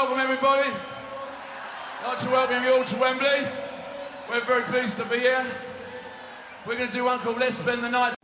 welcome everybody. I'd like to welcome you all to Wembley. We're very pleased to be here. We're going to do one called Let's Spend the Night.